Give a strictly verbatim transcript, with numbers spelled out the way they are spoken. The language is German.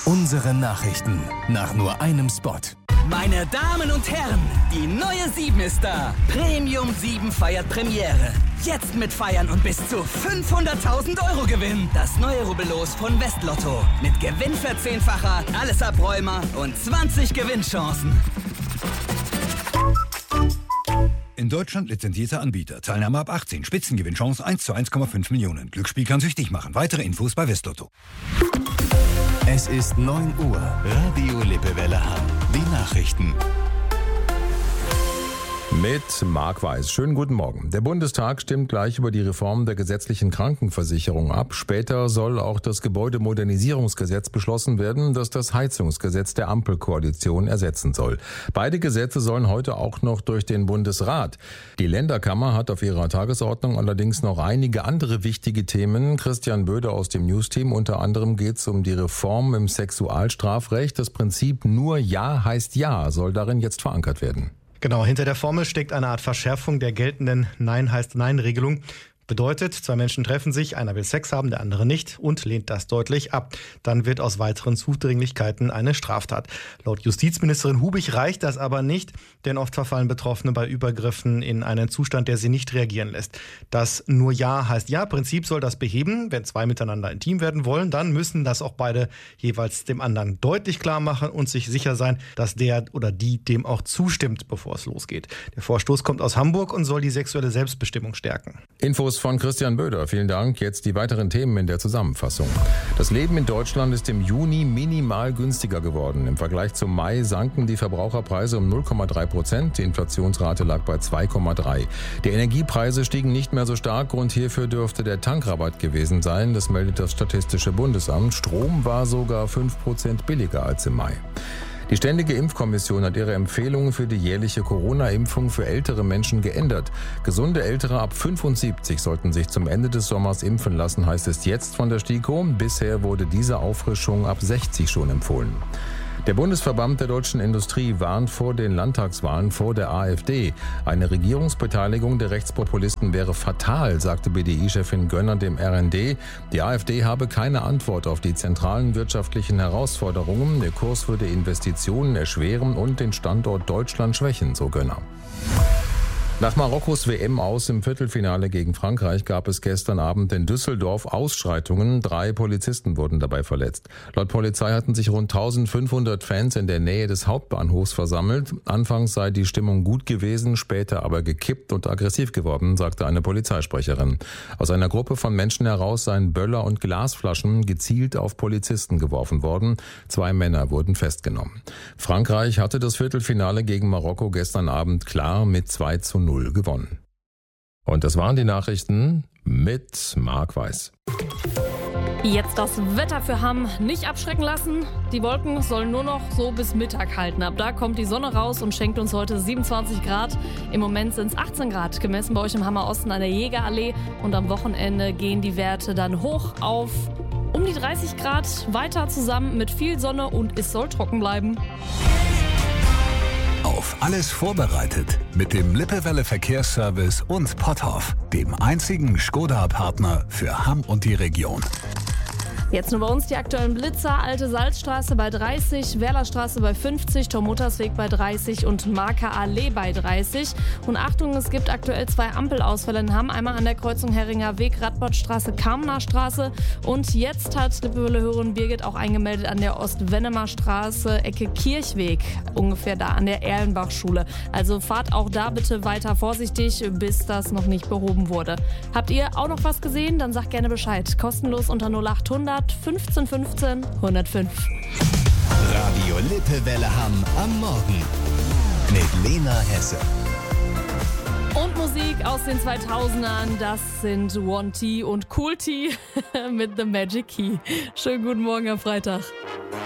Unsere Nachrichten nach nur einem Spot. Meine Damen und Herren, die neue sieben ist da. Premium sieben feiert Premiere. Jetzt mitfeiern und bis zu fünfhunderttausend Euro gewinnen. Das neue Rubbellos von Westlotto. Mit Gewinnverzehnfacher, alles Abräumer und zwanzig Gewinnchancen. In Deutschland lizenzierter Anbieter. Teilnahme ab achtzehn. Spitzengewinnchance eins zu eins Komma fünf Millionen. Glücksspiel kann süchtig machen. Weitere Infos bei Westlotto. Es ist neun Uhr. Radio Lippewelle Hamm. Die Nachrichten. Mit Marc Weiß. Schönen guten Morgen. Der Bundestag stimmt gleich über die Reform der gesetzlichen Krankenversicherung ab. Später soll auch das Gebäudemodernisierungsgesetz beschlossen werden, das das Heizungsgesetz der Ampelkoalition ersetzen soll. Beide Gesetze sollen heute auch noch durch den Bundesrat. Die Länderkammer hat auf ihrer Tagesordnung allerdings noch einige andere wichtige Themen. Christian Böder aus dem Newsteam. Unter anderem geht es um die Reform im Sexualstrafrecht. Das Prinzip nur Ja heißt Ja soll darin jetzt verankert werden. Genau, hinter der Formel steckt eine Art Verschärfung der geltenden Nein heißt Nein-Regelung. Bedeutet, zwei Menschen treffen sich, einer will Sex haben, der andere nicht und lehnt das deutlich ab. Dann wird aus weiteren Zudringlichkeiten eine Straftat. Laut Justizministerin Hubig reicht das aber nicht, denn oft verfallen Betroffene bei Übergriffen in einen Zustand, der sie nicht reagieren lässt. Das nur Ja heißt Ja-Prinzip soll das beheben. Wenn zwei miteinander intim werden wollen, dann müssen das auch beide jeweils dem anderen deutlich klar machen und sich sicher sein, dass der oder die dem auch zustimmt, bevor es losgeht. Der Vorstoß kommt aus Hamburg und soll die sexuelle Selbstbestimmung stärken. Infos von Christian Böder. Vielen Dank. Jetzt die weiteren Themen in der Zusammenfassung. Das Leben in Deutschland ist im Juni minimal günstiger geworden. Im Vergleich zum Mai sanken die Verbraucherpreise um null Komma drei Prozent. Die Inflationsrate lag bei zwei Komma drei. Die Energiepreise stiegen nicht mehr so stark. Grund hierfür dürfte der Tankrabatt gewesen sein. Das meldet das Statistische Bundesamt. Strom war sogar fünf Prozent billiger als im Mai. Die Ständige Impfkommission hat ihre Empfehlungen für die jährliche Corona-Impfung für ältere Menschen geändert. Gesunde Ältere ab fünfundsiebzig sollten sich zum Ende des Sommers impfen lassen, heißt es jetzt von der STIKO. Bisher wurde diese Auffrischung ab sechzig schon empfohlen. Der Bundesverband der deutschen Industrie warnt vor den Landtagswahlen vor der AfD. Eine Regierungsbeteiligung der Rechtspopulisten wäre fatal, sagte B D I-Chefin Gönner dem R N D. Die AfD habe keine Antwort auf die zentralen wirtschaftlichen Herausforderungen. Der Kurs würde Investitionen erschweren und den Standort Deutschland schwächen, so Gönner. Nach Marokkos W M aus im Viertelfinale gegen Frankreich gab es gestern Abend in Düsseldorf Ausschreitungen. Drei Polizisten wurden dabei verletzt. Laut Polizei hatten sich rund eintausendfünfhundert Fans in der Nähe des Hauptbahnhofs versammelt. Anfangs sei die Stimmung gut gewesen, später aber gekippt und aggressiv geworden, sagte eine Polizeisprecherin. Aus einer Gruppe von Menschen heraus seien Böller und Glasflaschen gezielt auf Polizisten geworfen worden. Zwei Männer wurden festgenommen. Frankreich hatte das Viertelfinale gegen Marokko gestern Abend klar mit zwei zu null gewonnen. Und das waren die Nachrichten mit Marc Weiß. Jetzt das Wetter für Hamm nicht abschrecken lassen. Die Wolken sollen nur noch so bis Mittag halten. Ab da kommt die Sonne raus und schenkt uns heute siebenundzwanzig Grad. Im Moment sind es achtzehn Grad, gemessen bei euch im Hammer Osten an der Jägerallee. Und am Wochenende gehen die Werte dann hoch auf um die dreißig Grad. Weiter zusammen mit viel Sonne und es soll trocken bleiben. Auf alles vorbereitet mit dem Lippewelle Verkehrsservice und Potthoff, dem einzigen Skoda-Partner für Hamm und die Region. Jetzt nur bei uns die aktuellen Blitzer. Alte Salzstraße bei dreißig, Werlerstraße bei fünfzig, Tormuttersweg bei dreißig und Marker Allee bei dreißig. Und Achtung, es gibt aktuell zwei Ampelausfälle in Hamm. Einmal an der Kreuzung Herringer Weg, Radbottstraße, Kamener Straße. Und jetzt hat Lippewelle-Hörerin Birgit auch eingemeldet an der Ostwennemer Straße, Ecke Kirchweg, ungefähr da an der Erlenbach-Schule. Also fahrt auch da bitte weiter vorsichtig, bis das noch nicht behoben wurde. Habt ihr auch noch was gesehen? Dann sagt gerne Bescheid. Kostenlos unter null acht hundert fünfzehn fünfzehn hundertfünf. Radio Lippewelle Hamm am Morgen mit Lena Hesse. Und Musik aus den zweitausendern, das sind One T und Cool T mit The Magic Key. Schönen guten Morgen am Freitag.